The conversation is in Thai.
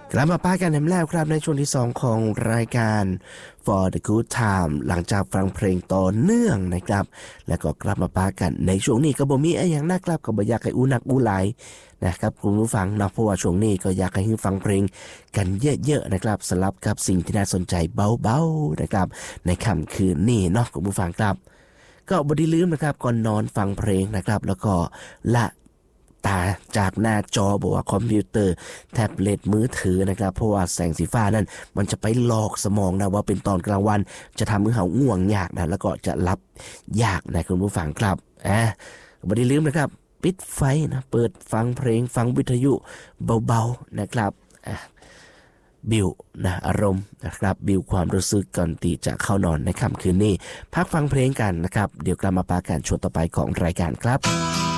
กลับมาป้ากันแล้วครับในช่วงที่2ของรายการ For the Good Time หลังจากฟังเพลงต่อเนื่องนะครับแล้วก็กลับมาป้ากันในช่วงนี้ก็บ่มีอะไรอย่างน่ากลับก็บ่อยากให้อู้นักอู้หลายนะครับคุณผู้ฟังเนาะเพราะว่าช่วงนี้ก็อยากให้ฟังเพลงกันเยอะๆนะครับสลับกับสิ่งที่น่าสนใจเบาๆนะครับในค่ำคืนนี้เนาะคุณผู้ฟังครับก็บ่ได้ลืมนะครับก่อนนอนฟังเพลงนะครับแล้วก็ละตาจากหน้าจอบอกว่าคอมพิวเตอร์แท็บเล็ตมือถือนะครับเพราะว่าแสงสีฟ้านั้นมันจะไปหลอกสมองนะว่าเป็นตอนกลางวันจะทำให้เราง่วงยากนะแล้วก็จะหลับยากนะคุณผู้ฟังครับไม่ได้ลืมนะครับปิดไฟนะเปิดฟังเพลงฟังวิทยุเบาๆนะครับบิวนะอารมณ์นะครับบิวความรู้สึกก่อนที่จะเข้านอนในค่ำคืนนี้พักฟังเพลงกันนะครับเดี๋ยวกลับมาปากันช่วงต่อไปของรายการครับ